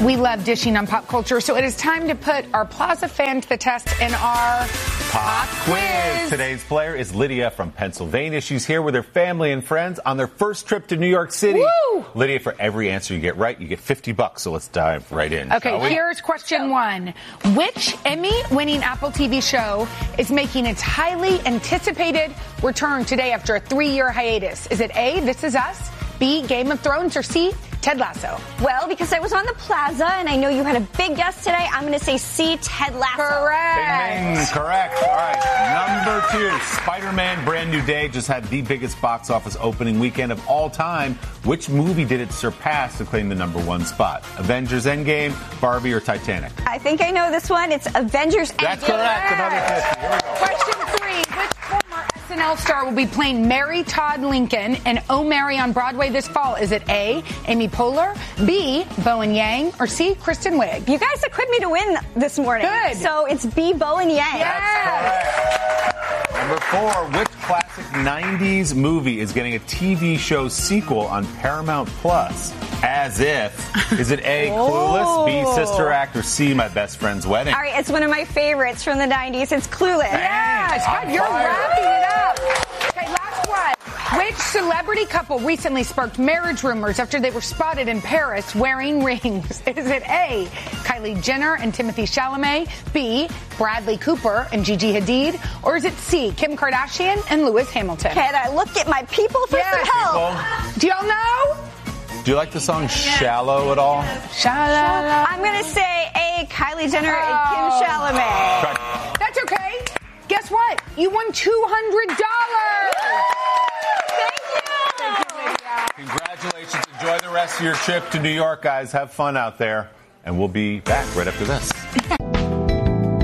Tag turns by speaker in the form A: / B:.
A: We love dishing on pop culture, so it is time to put our Plaza fan to the test in our
B: Pop Quiz. Today's player is Lydia from Pennsylvania. She's here with her family and friends on their first trip to New York City.
A: Woo!
B: Lydia, for every answer you get right, you get $50. So let's dive right in.
A: Okay, here's question 1. Which Emmy-winning Apple TV show is making its highly anticipated return today after a 3-year hiatus? Is it A, This Is Us, B, Game of Thrones, or C, Ted Lasso?
C: Well, because I was on the Plaza and I know you had a big guest today, I'm going to say C, Ted Lasso.
A: Correct.
B: Bing, bing, correct. All right, number 2. Spider-Man Brand New Day just had the biggest box office opening weekend of all time. Which movie did it surpass to claim the number 1 spot? Avengers Endgame, Barbie, or Titanic?
C: I think I know this one. It's Avengers Endgame.
B: That's correct. Another 50. Here we go.
A: Question 3. Which former SNL star will be playing Mary Todd Lincoln in Oh, Mary on Broadway this fall? Is it A, Amy Poehler, B, Bowen Yang, or C, Kristen Wiig?
C: You guys equipped me to win this morning.
A: Good.
C: So it's B, Bowen Yang.
A: Yes.
B: Correct. Number 4, which classic 90s movie is getting a TV show sequel on Paramount Plus? As If. Is it A, Clueless, B, Sister Act, or C, My Best Friend's Wedding?
C: All right, it's one of my favorites from the 90s. It's Clueless.
A: Yes, God, you're wrapping it up. Okay, last one. Which celebrity couple recently sparked marriage rumors after they were spotted in Paris wearing rings? Is it A, Kylie Jenner and Timothée Chalamet, B, Bradley Cooper and Gigi Hadid, or is it C, Kim Kardashian and Lewis Hamilton?
C: Can I look at my people for some help?
B: People,
A: Do y'all know?
B: do you like the song Shallow at all?
A: Shalala.
C: I'm going to say A, Kylie Jenner and Kim Chalamet.
A: That's okay. Guess what? You won $200.
B: Congratulations. Enjoy the rest of your trip to New York, guys. Have fun out there. And we'll be back right after this.